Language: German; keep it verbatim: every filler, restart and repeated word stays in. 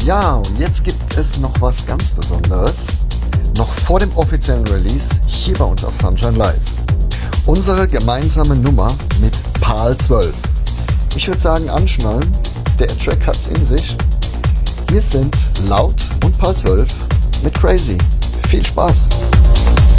Ja, und jetzt gibt es noch was ganz Besonderes. Noch vor dem offiziellen Release hier bei uns auf Sunshine Live. Unsere gemeinsame Nummer mit PAL zwölf. Ich würde sagen, anschnallen. Der Track hat's in sich. Hier sind Laut und PAL zwölf mit Crazy. Viel Spaß!